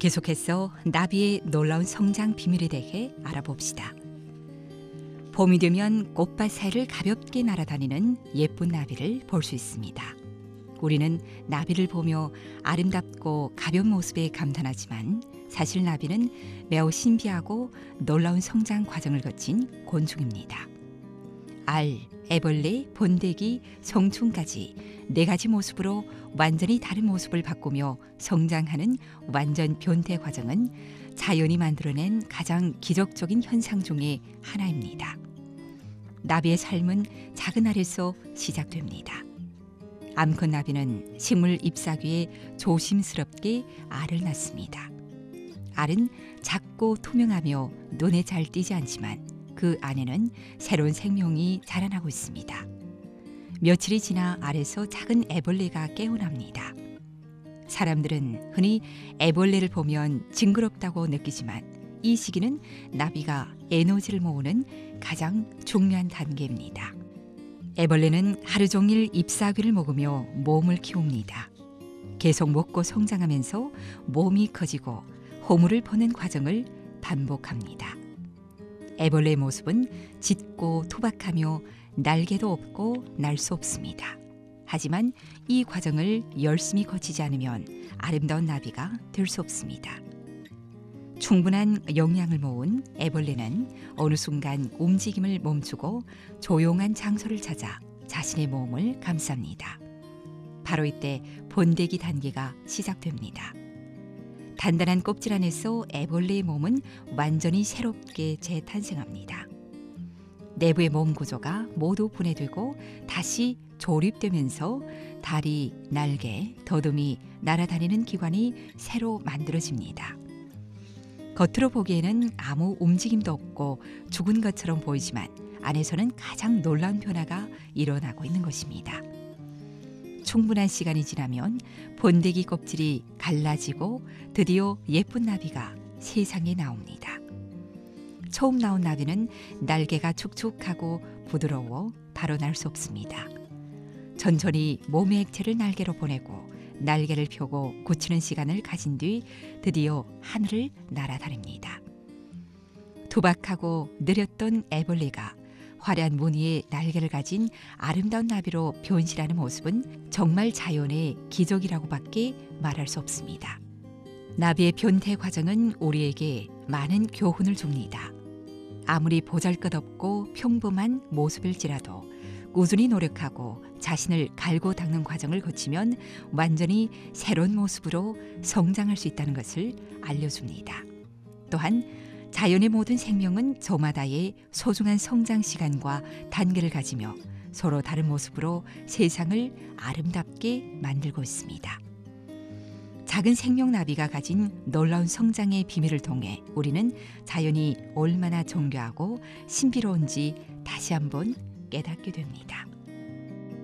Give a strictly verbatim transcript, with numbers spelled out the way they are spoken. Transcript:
계속해서 나비의 놀라운 성장 비밀에 대해 알아봅시다. 봄이 되면 꽃밭 사이를 가볍게 날아다니는 예쁜 나비를 볼 수 있습니다. 우리는 나비를 보며 아름답고 가벼운 모습에 감탄하지만 사실 나비는 매우 신비하고 놀라운 성장 과정을 거친 곤충입니다. 알, 애벌레, 번데기, 성충까지 네 가지 모습으로 완전히 다른 모습을 바꾸며 성장하는 완전 변태 과정은 자연이 만들어낸 가장 기적적인 현상 중의 하나입니다. 나비의 삶은 작은 알에서 시작됩니다. 암컷 나비는 식물 잎사귀에 조심스럽게 알을 낳습니다. 알은 작고 투명하며 눈에 잘 띄지 않지만 그 안에는 새로운 생명이 자라나고 있습니다. 며칠이 지나 알에서 작은 애벌레가 깨어납니다. 사람들은 흔히 애벌레를 보면 징그럽다고 느끼지만 이 시기는 나비가 에너지를 모으는 가장 중요한 단계입니다. 애벌레는 하루 종일 잎사귀를 먹으며 몸을 키웁니다. 계속 먹고 성장하면서 몸이 커지고 호물을 퍼는 과정을 반복합니다. 애벌레의 모습은 짙고 투박하며 날개도 없고 날 수 없습니다. 하지만 이 과정을 열심히 거치지 않으면 아름다운 나비가 될 수 없습니다. 충분한 영양을 모은 애벌레는 어느 순간 움직임을 멈추고 조용한 장소를 찾아 자신의 몸을 감쌉니다. 바로 이때 번데기 단계가 시작됩니다. 단단한 껍질 안에서 애벌레의 몸은 완전히 새롭게 재탄생합니다. 내부의 몸 구조가 모두 분해되고 다시 조립되면서 다리, 날개, 더듬이, 날아다니는 기관이 새로 만들어집니다. 겉으로 보기에는 아무 움직임도 없고 죽은 것처럼 보이지만 안에서는 가장 놀라운 변화가 일어나고 있는 것입니다. 충분한 시간이 지나면 번데기 껍질이 갈라지고 드디어 예쁜 나비가 세상에 나옵니다. 처음 나온 나비는 날개가 축축하고 부드러워 바로 날 수 없습니다. 천천히 몸의 액체를 날개로 보내고 날개를 펴고 굳히는 시간을 가진 뒤 드디어 하늘을 날아다닙니다. 투박하고 느렸던 애벌레가 화려한 무늬의 날개를 가진 아름다운 나비로 변신하는 모습은 정말 자연의 기적이라고밖에 말할 수 없습니다. 나비의 변태 과정은 우리에게 많은 교훈을 줍니다. 아무리 보잘것없고 평범한 모습일지라도 꾸준히 노력하고 자신을 갈고 닦는 과정을 거치면 완전히 새로운 모습으로 성장할 수 있다는 것을 알려줍니다. 또한 자연의 모든 생명은 저마다의 소중한 성장 시간과 단계를 가지며 서로 다른 모습으로 세상을 아름답게 만들고 있습니다. 작은 생명나비가 가진 놀라운 성장의 비밀을 통해 우리는 자연이 얼마나 정교하고 신비로운지 다시 한번 깨닫게 됩니다.